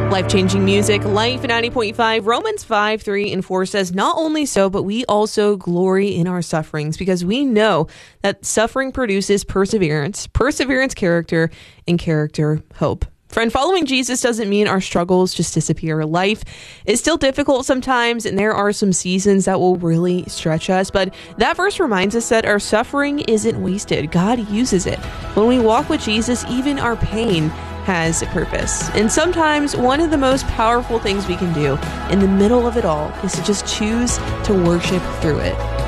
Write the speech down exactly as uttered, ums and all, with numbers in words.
Life-changing music, Life ninety point five, Romans five, three, and four says, not only so, but we also glory in our sufferings because we know that suffering produces perseverance, perseverance, character, and character, hope. Friend, following Jesus doesn't mean our struggles just disappear. Life is still difficult sometimes, and there are some seasons that will really stretch us. But that verse reminds us that our suffering isn't wasted. God uses it. When we walk with Jesus, even our pain has a purpose. And sometimes one of the most powerful things we can do in the middle of it all is to just choose to worship through it.